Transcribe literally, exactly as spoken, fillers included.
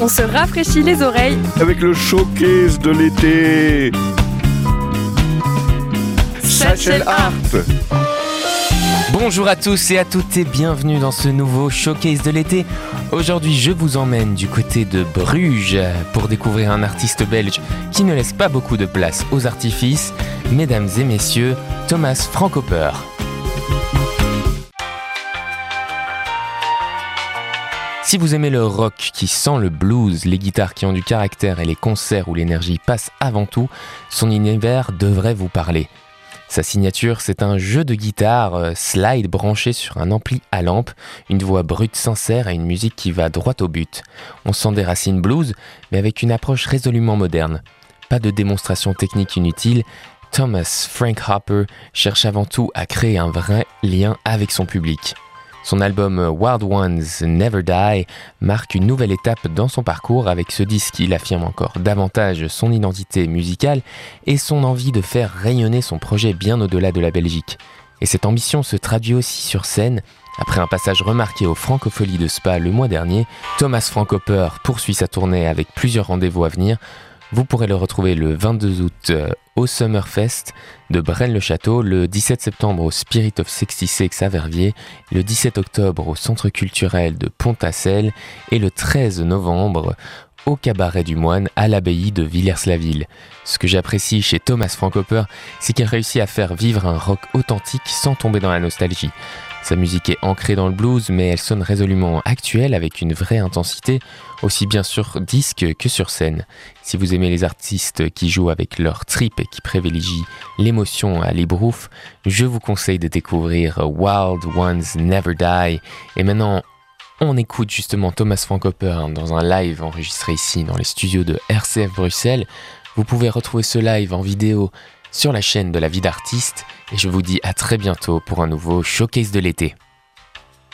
On se rafraîchit les oreilles avec le showcase de l'été. Satchel Art. Bonjour à tous et à toutes et bienvenue dans ce nouveau showcase de l'été. Aujourd'hui, je vous emmène du côté de Bruges pour découvrir un artiste belge qui ne laisse pas beaucoup de place aux artifices. Mesdames et messieurs, Thomas Frankopper. Si vous aimez le rock qui sent le blues, les guitares qui ont du caractère et les concerts où l'énergie passe avant tout, son univers devrait vous parler. Sa signature, c'est un jeu de guitare euh, slide branché sur un ampli à lampe, une voix brute sincère et une musique qui va droit au but. On sent des racines blues, mais avec une approche résolument moderne. Pas de démonstration technique inutile, Thomas Frankopper cherche avant tout à créer un vrai lien avec son public. Son album Wild Ones Never Die marque une nouvelle étape dans son parcours. Avec ce disque, il affirme encore davantage son identité musicale et son envie de faire rayonner son projet bien au-delà de la Belgique. Et cette ambition se traduit aussi sur scène. Après un passage remarqué aux Francopholies de Spa le mois dernier, Thomas Frankopper poursuit sa tournée avec plusieurs rendez-vous à venir. Vous pourrez le retrouver le vingt-deux août euh, au Summerfest de Braine-le-Château, le dix-sept septembre au Spirit of soixante-six à Verviers, le dix-sept octobre au Centre culturel de Pont-à-Celle et le treize novembre au Cabaret du Moine à l'abbaye de Villers-la-Ville. Ce que j'apprécie chez Thomas Frankopper, c'est qu'il réussit à faire vivre un rock authentique sans tomber dans la nostalgie. Sa musique est ancrée dans le blues, mais elle sonne résolument actuelle avec une vraie intensité, aussi bien sur disque que sur scène. Si vous aimez les artistes qui jouent avec leur trip et qui privilégient l'émotion à l'ébrouf, je vous conseille de découvrir Wild Ones Never Die. Et maintenant, on écoute justement Thomas Frankopper dans un live enregistré ici dans les studios de R C F Bruxelles. Vous pouvez retrouver ce live en vidéo sur la chaîne de La Vie d'Artiste et je vous dis à très bientôt pour un nouveau showcase de l'été.